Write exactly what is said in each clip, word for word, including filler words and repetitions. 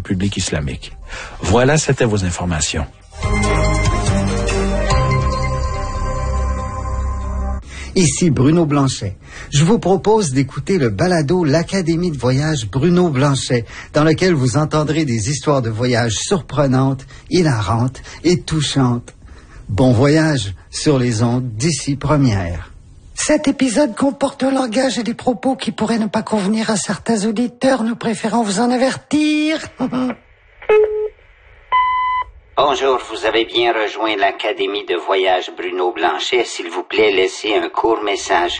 République islamique. Voilà, c'était vos informations. Ici Bruno Blanchet. Je vous propose d'écouter le balado L'Académie de voyage Bruno Blanchet, dans lequel vous entendrez des histoires de voyage surprenantes, hilarantes et touchantes. Bon voyage sur les ondes d'ici Première. Cet épisode comporte un langage et des propos qui pourraient ne pas convenir à certains auditeurs. Nous préférons vous en avertir. Bonjour, vous avez bien rejoint l'Académie de voyage Bruno Blanchet. S'il vous plaît, laissez un court message.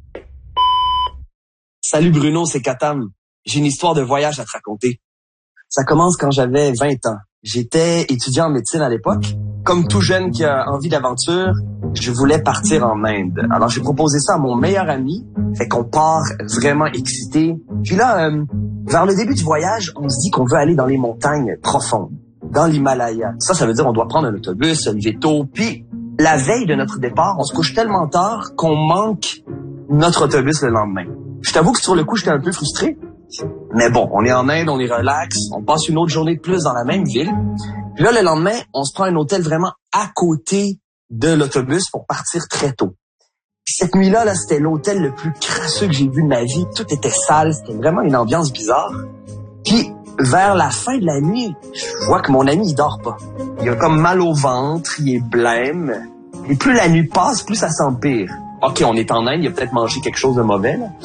Salut Bruno, c'est Katam. J'ai une histoire de voyage à te raconter. Ça commence quand j'avais vingt ans. J'étais étudiant en médecine à l'époque. Comme tout jeune qui a envie d'aventure, je voulais partir en Inde. Alors j'ai proposé ça à mon meilleur ami. Fait qu'on part vraiment excité. Puis là, euh, vers le début du voyage, on se dit qu'on veut aller dans les montagnes profondes. Dans l'Himalaya. Ça, ça veut dire on doit prendre un autobus, se lever tôt. Puis, la veille de notre départ, on se couche tellement tard qu'on manque notre autobus le lendemain. Je t'avoue que sur le coup, j'étais un peu frustré. Mais bon, on est en Inde, on est relax, on passe une autre journée de plus dans la même ville. Puis là, le lendemain, on se prend un hôtel vraiment à côté de l'autobus pour partir très tôt. Puis cette nuit-là, là, c'était l'hôtel le plus crasseux que j'ai vu de ma vie. Tout était sale, c'était vraiment une ambiance bizarre. Puis, vers la fin de la nuit, je vois que mon ami, il dort pas. Il a comme mal au ventre, il est blême. Et plus la nuit passe, plus ça s'empire. OK, on est en Inde, il a peut-être mangé quelque chose de mauvais, là.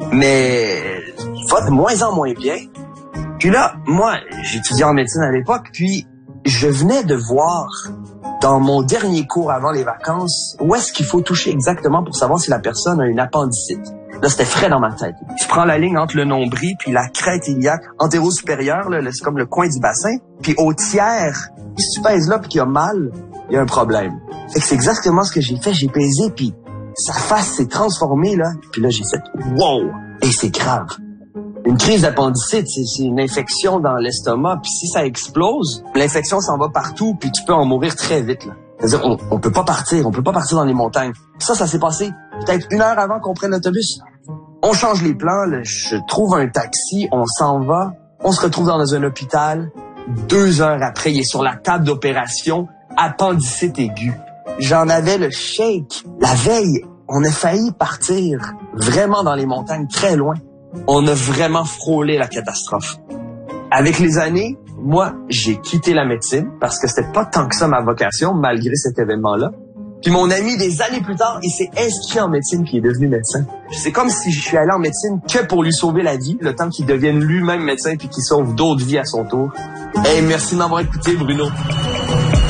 Mais il va de moins en moins bien. Puis là, moi, j'étudiais en médecine à l'époque, puis je venais de voir dans mon dernier cours avant les vacances où est-ce qu'il faut toucher exactement pour savoir si la personne a une appendicite. Là, c'était frais dans ma tête. Je prends la ligne entre le nombril puis la crête iliaque antéro-supérieure, là, c'est comme le coin du bassin. Puis au tiers, si tu pèses là puis qu'il y a mal, il y a un problème. Fait que c'est exactement ce que j'ai fait. J'ai pesé puis sa face s'est transformée, là. Puis là, j'ai fait « wow ». Et c'est grave. Une crise d'appendicite, c'est, c'est une infection dans l'estomac. Puis si ça explose, l'infection s'en va partout puis tu peux en mourir très vite, là. C'est-à-dire, on, on peut pas partir, on peut pas partir dans les montagnes. Ça, ça s'est passé peut-être une heure avant qu'on prenne l'autobus. On change les plans, là, je trouve un taxi, on s'en va, on se retrouve dans un hôpital. Deux heures après, il est sur la table d'opération, appendicite aiguë. J'en avais le shake. La veille, on a failli partir vraiment dans les montagnes, très loin. On a vraiment frôlé la catastrophe. Avec les années, moi, j'ai quitté la médecine parce que c'était pas tant que ça ma vocation, malgré cet événement-là. Puis mon ami, des années plus tard, il s'est inscrit en médecine puis il est devenu médecin. C'est comme si je suis allé en médecine que pour lui sauver la vie, le temps qu'il devienne lui-même médecin puis qu'il sauve d'autres vies à son tour. Hey, merci de m'avoir écouté, Bruno.